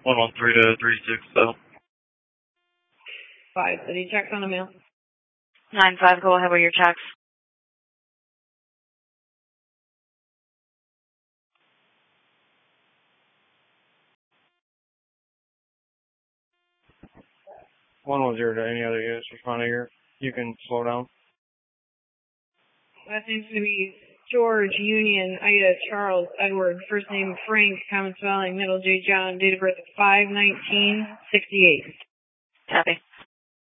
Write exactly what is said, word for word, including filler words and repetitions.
one one three to three six, so. Five. City checks on the mail. nine five, go ahead with your checks. one one zero to any other units responding here. You can slow down. Last name's going to be George, Union, Ida, Charles, Edward. First name Frank, common spelling, middle J. John, date of birth five nineteen sixty-eight. Copy.